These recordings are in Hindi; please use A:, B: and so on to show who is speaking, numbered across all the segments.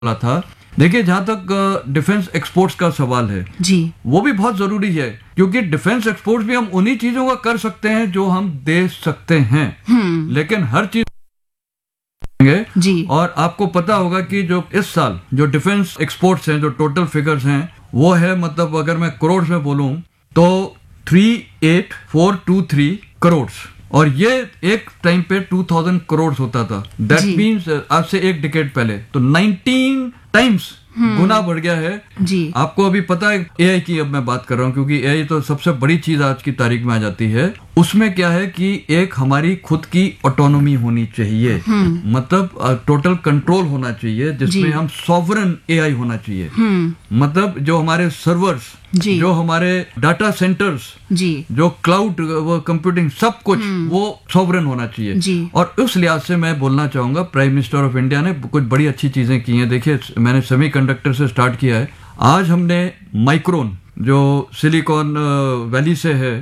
A: वाला था। देखिए, जहां तक डिफेंस एक्सपोर्ट्स का सवाल है
B: जी, वो
A: भी बहुत जरूरी है, क्योंकि डिफेंस एक्सपोर्ट्स भी हम उन्हीं चीजों का कर सकते हैं जो हम दे सकते हैं, लेकिन हर चीज
B: जी।
A: और आपको पता होगा कि जो इस साल जो डिफेंस एक्सपोर्ट्स हैं, जो टोटल फिगर्स हैं, वो है, मतलब अगर मैं करोड़ में बोलूं तो 38423 करोड़, और ये एक टाइम पे 2000 करोड़ होता था। दैट मीन्स आज से एक डिकेड पहले तो 19 टाइम्स गुना बढ़ गया है
B: जी।
A: आपको अभी पता है एआई की, अब मैं बात कर रहा हूँ क्योंकि एआई तो सबसे बड़ी चीज आज की तारीख में आ जाती है। उसमें क्या है कि एक हमारी खुद की ऑटोनॉमी होनी चाहिए, मतलब टोटल कंट्रोल होना चाहिए, जिसमें हम सॉवरन एआई होना चाहिए, मतलब जो हमारे सर्वर्स, जो हमारे डाटा सेंटर्स, जो क्लाउड कंप्यूटिंग, सब कुछ वो सॉवरन होना चाहिए। और उस लिहाज से मैं बोलना चाहूंगा, प्राइम मिनिस्टर ऑफ इंडिया ने कुछ बड़ी अच्छी चीजें की हैं। देखिए, मैंने सेमीकंडक्टर से स्टार्ट किया है। आज हमने माइक्रोन, जो सिलिकॉन वैली से है,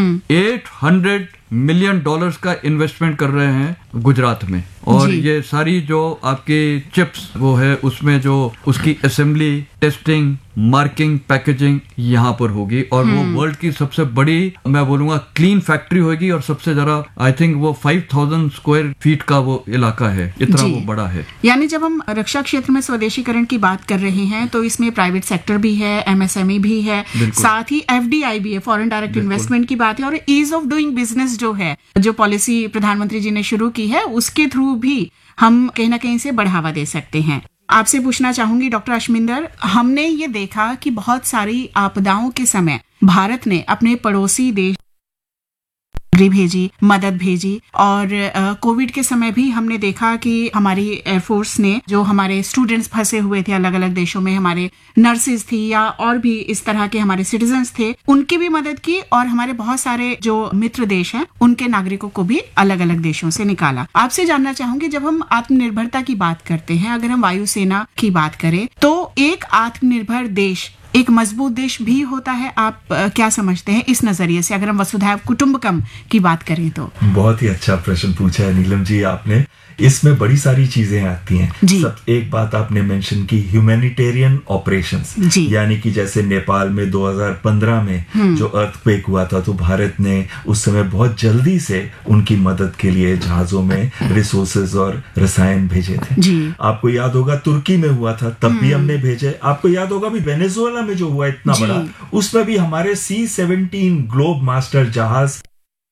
A: $800 मिलियन का इन्वेस्टमेंट कर रहे हैं गुजरात में, और ये सारी जो आपकी चिप्स वो है, उसमें जो उसकी असेंबली, टेस्टिंग, मार्किंग, पैकेजिंग यहाँ पर होगी, और वो वर्ल्ड की सबसे बड़ी, मैं बोलूंगा, क्लीन फैक्ट्री होगी, और सबसे ज्यादा आई थिंक वो 5000 स्क्वायर फीट का वो इलाका है, इतना वो बड़ा है।
B: यानी जब हम रक्षा क्षेत्र में स्वदेशीकरण की बात कर रहे हैं तो इसमें प्राइवेट सेक्टर भी है, एमएसएमई भी है, साथ ही एफडीआई भी है, फॉरेन डायरेक्ट इन्वेस्टमेंट की बात है, और ईज ऑफ डूइंग बिजनेस जो है, जो पॉलिसी प्रधानमंत्री जी ने शुरू की है, उसके थ्रू भी हम कहीं ना कहीं से बढ़ावा दे सकते हैं। आपसे पूछना चाहूंगी डॉक्टर अशमिंदर, हमने ये देखा कि बहुत सारी आपदाओं के समय भारत ने अपने पड़ोसी देश भेजी, मदद भेजी, और कोविड के समय भी हमने देखा कि हमारी एयरफोर्स ने, जो हमारे स्टूडेंट्स फंसे हुए थे अलग अलग देशों में, हमारे नर्सेज थी या और भी इस तरह के हमारे सिटीजन्स थे, उनकी भी मदद की, और हमारे बहुत सारे जो मित्र देश हैं उनके नागरिकों को भी अलग अलग देशों से निकाला। आपसे जानना चाहूंगी, जब हम आत्मनिर्भरता की बात करते हैं, अगर हम वायुसेना की बात करें, तो एक आत्मनिर्भर देश एक मजबूत देश भी होता है। आप क्या समझते हैं इस नजरिए से, अगर हम वसुधैव कुटुंबकम की बात करें तो?
C: बहुत ही अच्छा प्रश्न पूछा है नीलम जी आपने। इसमें बड़ी सारी चीजें आती हैं। सब एक बात आपने मेंशन की, ह्यूमैनिटेरियन ऑपरेशंस, यानी कि जैसे नेपाल में 2015 में जो अर्थक्वेक हुआ था, तो भारत ने उस समय बहुत जल्दी से उनकी मदद के लिए जहाजों में रिसोर्सेज और रसायन भेजे थे। आपको याद होगा तुर्की में हुआ था, तब भी हमने भेजे। आपको याद होगा भी वेनेजुएला में जो हुआ इतना बड़ा, उसमें भी हमारे C-17 ग्लोब मास्टर जहाज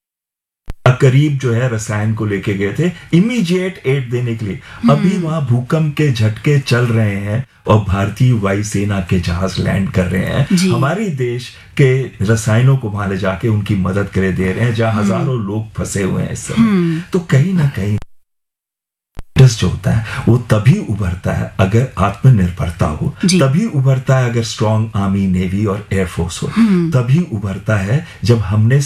C: करीब जो है रसायन को लेके गए थे, इमीडिएट एड देने के लिए। अभी वहां भूकंप के झटके चल रहे हैं और भारतीय वायुसेना के जहाज लैंड कर रहे हैं, हमारे देश के रसायनों को वहां ले जाके उनकी मदद करे दे रहे हैं, जहां हजारों लोग फंसे हुए हैं इस समय। तो कहीं ना कहीं जो होता है वो तभी उभरता है अगर आत्मनिर्भरता हो, तभी उभरता है अगर स्ट्रॉन्ग आर्मी, नेवी और एयरफोर्स हो, तभी उभरता है जब हमने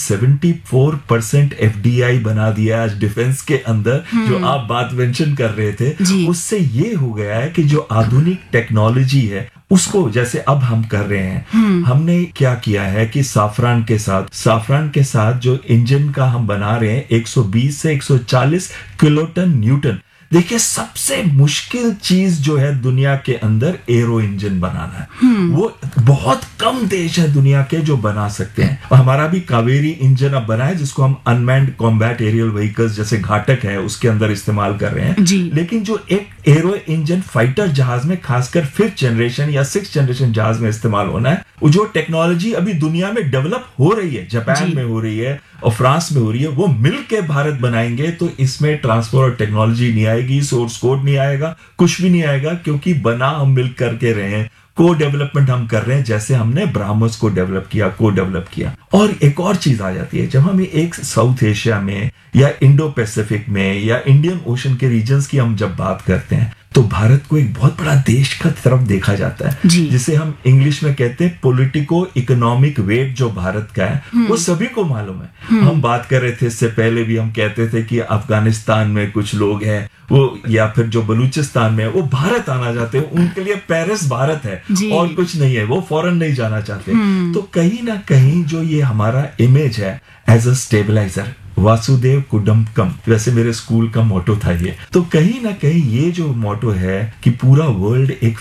C: 74% एफडीआई बना दिया आज डिफेंस के अंदर, जो आप बात मेंशन कर रहे थे। उससे ये हो गया है कि जो आधुनिक टेक्नोलॉजी है उसको, जैसे अब हम कर रहे हैं, हमने क्या किया है कि साफरान के साथ जो इंजन का हम बना रहे हैं 120 से 140 किलोटन न्यूटन। देखिए, सबसे मुश्किल चीज जो है दुनिया के अंदर एरो इंजन बनाना है। वो बहुत कम देश है दुनिया के जो बना सकते हैं। और हमारा भी कावेरी इंजन अब बना है, जिसको हम अनमैन्ड कॉम्बैट एरियल व्हीकल्स जैसे घाटक है उसके अंदर इस्तेमाल कर रहे हैं। लेकिन जो एक एरो इंजन फाइटर जहाज में, खासकर 5th जनरेशन या 6th जनरेशन जहाज में इस्तेमाल होना है, वो जो टेक्नोलॉजी अभी दुनिया में डेवलप हो रही है, जापान में हो रही है और फ्रांस में हो रही है, वो मिलके भारत बनाएंगे तो इसमें ट्रांसफर और टेक्नोलॉजी नहीं आएगी, सोर्स कोड नहीं आएगा, कुछ भी नहीं आएगा, क्योंकि बना हम मिल करके रहे हैं। को डेवलपमेंट हम कर रहे हैं, जैसे हमने ब्राह्मस को डेवलप किया, को डेवलप किया। और एक और चीज आ जाती है, जब हम एक साउथ एशिया में या इंडो पैसिफिक में या इंडियन ओशन के रीजन्स की हम जब बात करते हैं, तो भारत को एक बहुत बड़ा देश का तरफ देखा जाता है, जिसे हम इंग्लिश में कहते हैं पॉलिटिको इकोनॉमिक वेट जो भारत का है, वो सभी को मालूम है। हम बात कर रहे थे इससे पहले भी, हम कहते थे कि अफगानिस्तान में कुछ लोग हैं वो, या फिर जो बलूचिस्तान में है, वो भारत आना चाहते हैं, उनके लिए पेरिस भारत है और कुछ नहीं है, वो फॉरेन नहीं जाना चाहते। तो कहीं ना कहीं जो ये हमारा इमेज है एज अ स्टेबलाइजर, वासुदेव कुटुंबकम, वैसे मेरे स्कूल का मोटो था ये। तो कहीं ना कहीं ये जो मोटो है कि पूरा वर्ल्ड एक